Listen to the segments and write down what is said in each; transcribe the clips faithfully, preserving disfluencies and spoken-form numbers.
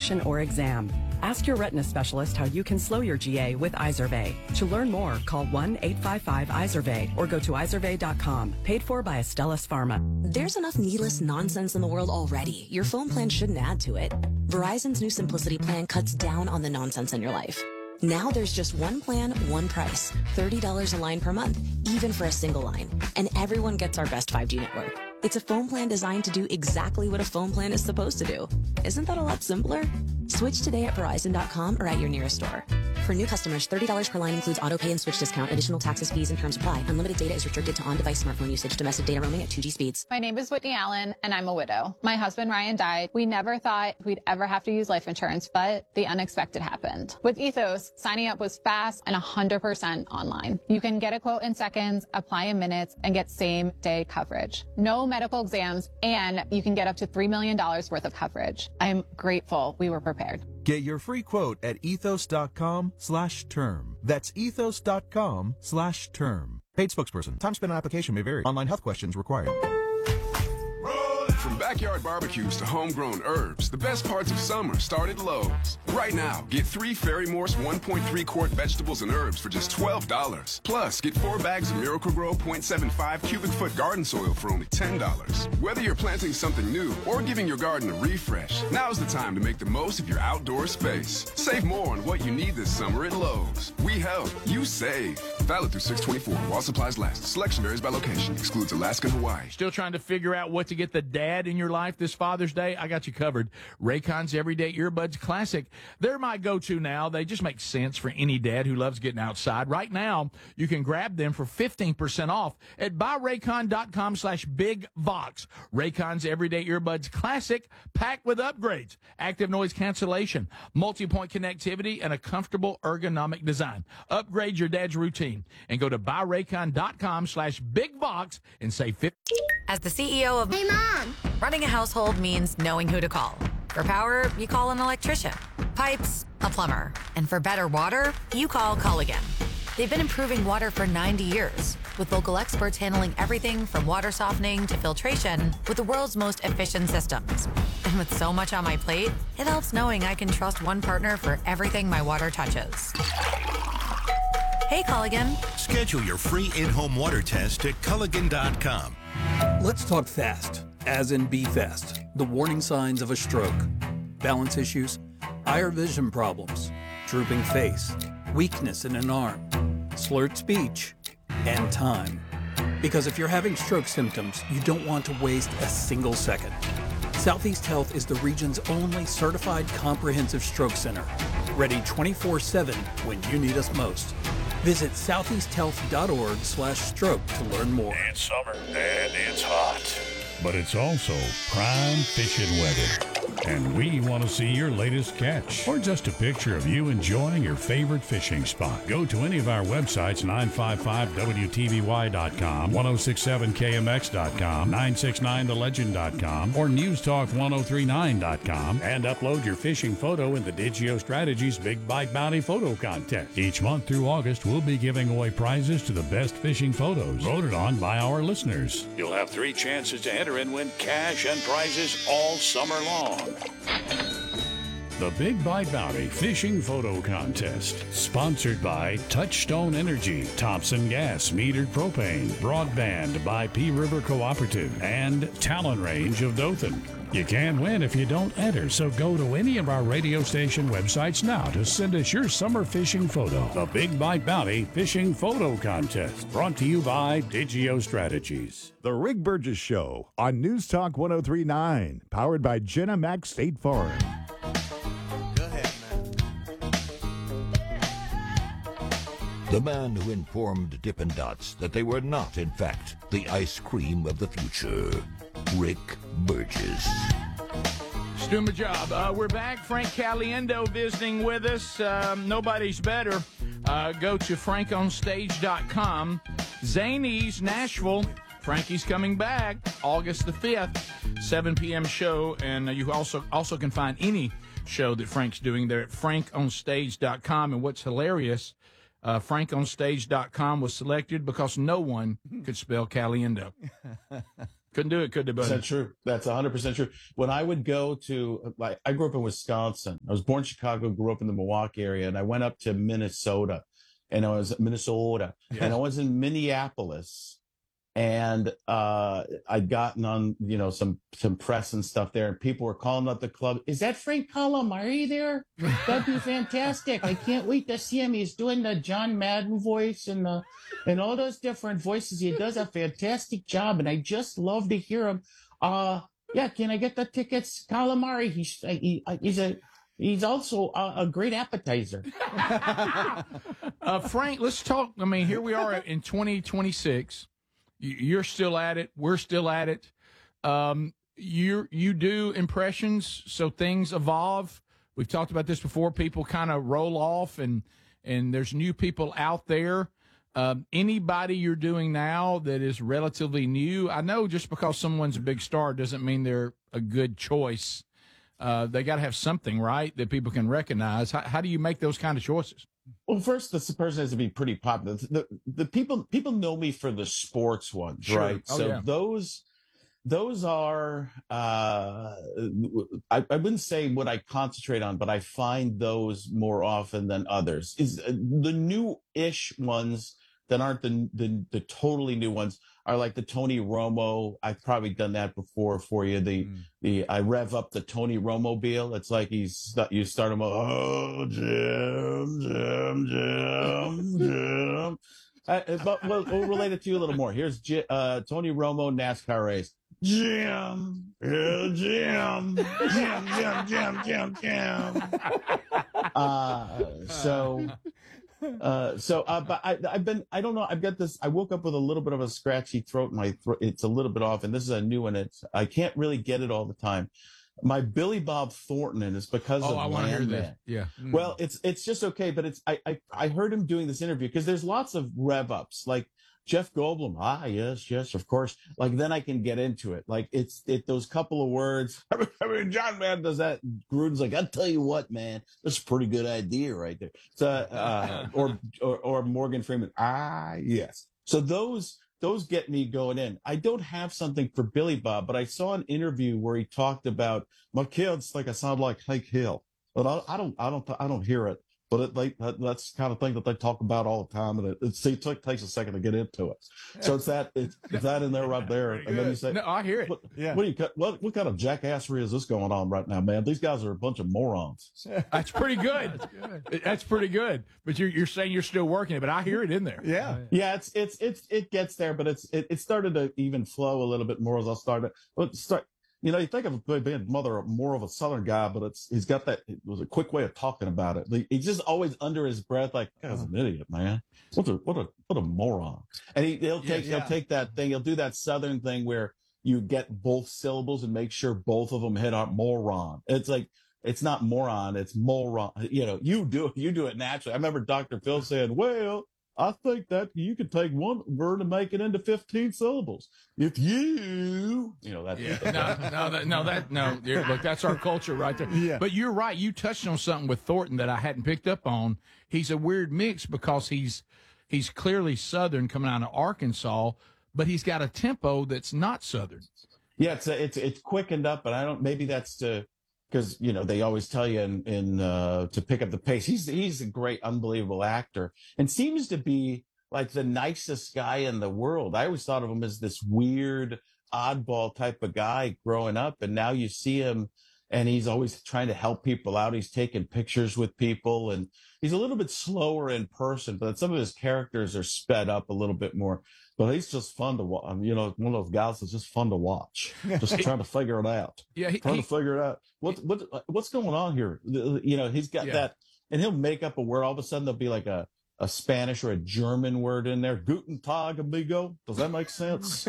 consultation or exam. Ask your retina specialist how you can slow your G A with Izervay. To learn more, call one eight five five Izervay or go to izervay dot com. Paid for by Astellas Pharma. There's enough needless nonsense in the world already. Your phone plan shouldn't add to it. Verizon's new Simplicity plan cuts down on the nonsense in your life. Now there's just one plan, one price. thirty dollars a line per month, even for a single line. And everyone gets our best five G network. It's a phone plan designed to do exactly what a phone plan is supposed to do. Isn't that a lot simpler? Switch today at Verizon dot com or at your nearest store. For new customers, thirty dollars per line includes auto pay and switch discount. Additional taxes, fees, and terms apply. Unlimited data is restricted to on-device smartphone usage. Domestic data roaming at two G speeds. My name is Whitney Allen, and I'm a widow. My husband, Ryan, died. We never thought we'd ever have to use life insurance, but the unexpected happened. With Ethos, signing up was fast and one hundred percent online. You can get a quote in seconds, apply in minutes, and get same-day coverage. No medical exams, and you can get up to three million dollars worth of coverage. I'm grateful we were prepared. Get your free quote at ethos dot com slash term. That's ethos dot com slash term. Paid spokesperson. Time spent on application may vary. Online health questions required. From backyard barbecues to homegrown herbs, the best parts of summer start at Lowe's. Right now, get three Ferry Morse one point three quart vegetables and herbs for just twelve dollars. Plus, get four bags of Miracle Grow point seven five cubic foot garden soil for only ten dollars. Whether you're planting something new or giving your garden a refresh, now's the time to make the most of your outdoor space. Save more on what you need this summer at Lowe's. We help, you save. Valid through six twenty-four while supplies last. Selection varies by location. Excludes Alaska and Hawaii. Still trying to figure out what to get the dad in your life this Father's Day? I got you covered. Raycon's Everyday Earbuds Classic. They're my go-to now. They just make sense for any dad who loves getting outside. Right now, you can grab them for fifteen percent off at buy raycon dot com slash big vox. Raycon's Everyday Earbuds Classic, packed with upgrades, active noise cancellation, multi-point connectivity, and a comfortable ergonomic design. Upgrade your dad's routine and go to buy raycon dot com slash big vox and save fifty. As the C E O of Hey Mom, running a household means knowing who to call. For power, you call an electrician. Pipes, a plumber. And for better water, you call Culligan. They've been improving water for ninety years, with local experts handling everything from water softening to filtration with the world's most efficient systems. And with so much on my plate, it helps knowing I can trust one partner for everything my water touches. Hey, Culligan. Schedule your free in-home water test at Culligan dot com. Let's talk fast, as in be fast. The warning signs of a stroke. Balance issues, eye or vision problems, drooping face, weakness in an arm, slurred speech, and time. Because if you're having stroke symptoms, you don't want to waste a single second. Southeast Health is the region's only certified comprehensive stroke center, ready twenty-four seven when you need us most. Visit southeast health dot org slash stroke to learn more. It's summer and it's hot, but it's also prime fishing weather. And we want to see your latest catch or just a picture of you enjoying your favorite fishing spot. Go to any of our websites, nine five five W T V Y dot com, ten sixty-seven K M X dot com, nine sixty-nine the legend dot com, or news talk ten thirty-nine dot com, and upload your fishing photo in the Digio Strategies Big Bite Bounty Photo Contest. Each month through August, we'll be giving away prizes to the best fishing photos voted on by our listeners. You'll have three chances to enter and win cash and prizes all summer long. The Big Bite Bounty Fishing Photo Contest, sponsored by Touchstone Energy, Thompson Gas Metered Propane, Broadband by P River Cooperative, and Talon Range of Dothan. You can win if you don't enter, so go to any of our radio station websites now to send us your summer fishing photo. The Big Bite Bounty Fishing Photo Contest, brought to you by Digio Strategies. The Rick Burgess Show on News Talk ten thirty-nine, powered by Jenna Max State Farm. Go ahead, man. The man who informed Dippin' Dots that they were not, in fact, the ice cream of the future. Rick Burgess. Just doing my job. Uh, we're back. Frank Caliendo visiting with us. Um, nobody's better. Uh, go to frank on stage dot com. Zanies, Nashville. Frankie's coming back August the fifth, seven p.m. show. And uh, you also, also can find any show that Frank's doing there at frank on stage dot com. And what's hilarious, uh, frank on stage dot com was selected because no one could spell Caliendo. Couldn't do it, could they, buddy? That's true. That's one hundred percent true. When I would go to, like, I grew up in Wisconsin. I was born in Chicago, grew up in the Milwaukee area, and I went up to Minnesota, and I was Minnesota, Yeah. and I was in Minneapolis, and uh, I'd gotten on, you know, some some press and stuff there, and people were calling up the club. Is that Frank Calamari there? That'd be fantastic. I can't wait to see him. He's doing the John Madden voice and the and all those different voices. He does a fantastic job, and I just love to hear him. Uh, yeah, can I get the tickets? Calamari, he's he, he's a he's also a, a great appetizer. uh, Frank, let's talk. I mean, here we are in twenty twenty-six. You're still at it. We're still at it. Um, you you do impressions, so things evolve. We've talked about this before. People kind of roll off, and and there's new people out there. Um, anybody you're doing now that is relatively new, I know just because someone's a big star doesn't mean they're a good choice. Uh, they got to have something, right, that people can recognize. How, how do you make those kind of choices? Well, first, this person has to be pretty popular. The, the people people know me for the sports ones, Sure. right? Oh, so yeah. those those are uh, I, I wouldn't say what I concentrate on, but I find those more often than others. Is uh, the new-ish ones that aren't the, the the totally new ones are like the Tony Romo. I've probably done that before for you. The Mm. the I rev up the Tony Romo-bile. It's like he's you start him. Oh, Jim, Jim, Jim, Jim. Uh, but we'll, we'll relate it to you a little more. Here's J- uh, Tony Romo NASCAR race. Jim, yeah, Jim, Jim, Jim, Jim, Jim, Jim. Uh, so. Uh, so, uh, but I, I've been, I don't know. I've got this, I woke up with a little bit of a scratchy throat in my throat. It's a little bit off, and this is a new one. It's, I can't really get it all the time. My Billy Bob Thornton, and it's because Oh, of I want to hear Landman. this. Yeah. Mm. Well, it's, it's just okay, but it's, I, I, I heard him doing this interview because there's lots of rev ups, like Jeff Goldblum. Ah, yes, yes, of course. Like, then I can get into it. Like, it's, it, those couple of words. I mean, I mean John Madden does that. Gruden's like, I'll tell you what, man, that's a pretty good idea right there. So, uh, or, or, or Morgan Freeman. Ah, yes. So those, those get me going in. I don't have something for Billy Bob, but I saw an interview where he talked about my kids think I sound like Hank Hill, but I, I don't, I don't, I don't hear it. But it, like that, that's the kind of thing that they talk about all the time, and it, it, see, it took, takes a second to get into it. So it's that it's, it's that in there right there, and then you say, No, I hear it. What, Yeah. what, do you, what, what kind of jackassery is this going on right now, man? These guys are a bunch of morons. That's pretty good. That's pretty good. But you're you're saying you're still working it, but I hear it in there. Yeah, yeah, it's it's it's it gets there, but it's it, it started to even flow a little bit more as I started. But start, you know, you think of being mother more of a Southern guy, but it's he's got that. It was a quick way of talking about it. Like, he's just always under his breath, like, "Guy's an idiot, man. What a what a what a moron." And he, he'll take Yeah, yeah. he'll take that thing. He'll do that Southern thing where you get both syllables and make sure both of them hit on moron. It's like. It's not moron, it's moron. You know, you do you do it naturally. I remember Doctor Phil saying, well, I think that you could take one word and make it into fifteen syllables. If you, you know, that. Yeah. No, no, that, no, that, no. You're- Look, that's our culture right there. Yeah. But you're right. You touched on something with Thornton that I hadn't picked up on. He's a weird mix because he's he's clearly Southern coming out of Arkansas, but he's got a tempo that's not Southern. Yeah, it's it's it's quickened up, but I don't. Maybe that's to because you know they always tell you in in uh, to pick up the pace. He's he's a great, unbelievable actor, and seems to be like the nicest guy in the world. I always thought of him as this weird, oddball type of guy growing up, and now you see him, and he's always trying to help people out. He's taking pictures with people, and he's a little bit slower in person, but some of his characters are sped up a little bit more. But he's just fun to watch. You know, one of those guys that's just fun to watch. Just trying to figure it out. Yeah, he- trying he- to figure it out. What what what's going on here? You know, he's got Yeah. that, and he'll make up a word. All of a sudden, there'll be like a a Spanish or a German word in there. Guten Tag, amigo. Does that make sense?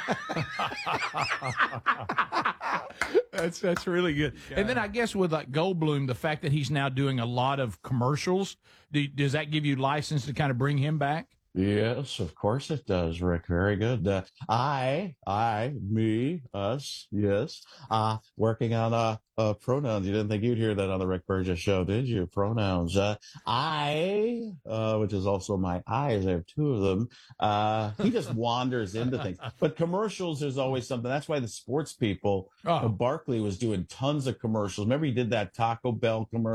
That's that's really good. And then I guess with like Goldblum, the fact that he's now doing a lot of commercials, do, does that give you license to kind of bring him back? Yes, of course it does, Rick. Very good. Uh, I, I, me, us, yes. Uh, working on uh, uh, pronouns. You didn't think you'd hear that on the Rick Burgess show, did you? Pronouns. Uh, I, uh, which is also my eyes. I have two of them. Uh, he just wanders into things. But commercials, there's always something. That's why the sports people, Oh. uh, Barkley was doing tons of commercials. Remember he did that Taco Bell commercial?